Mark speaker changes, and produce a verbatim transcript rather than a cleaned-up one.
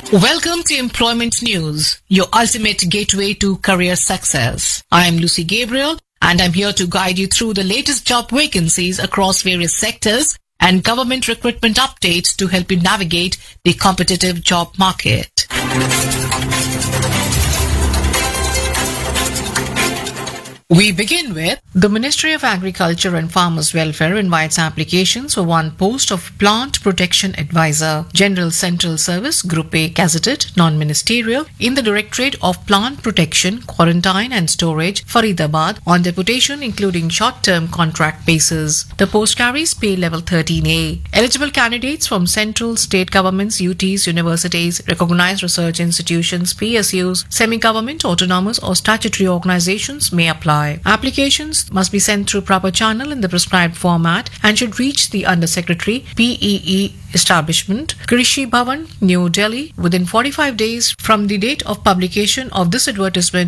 Speaker 1: Welcome to Employment News, your ultimate gateway to career success. I am Lucy Gabriel and I'm here to guide you through the latest job vacancies across various sectors and government recruitment updates to help you navigate the competitive job market. We begin with the Ministry of Agriculture and Farmers Welfare invites applications for one post of Plant Protection Advisor, General Central Service, Group A, gazetted, non-ministerial, in the Directorate of Plant Protection, Quarantine and Storage, Faridabad, on deputation including short-term contract basis. The post carries pay level thirteen A. Eligible candidates from central, state governments, U Ts, universities, recognized research institutions, P S Us, semi-government, autonomous or statutory organizations may apply. Applications must be sent through proper channel in the prescribed format and should reach the Undersecretary, P E E Establishment, Krishi Bhavan, New Delhi, within forty-five days from the date of publication of this advertisement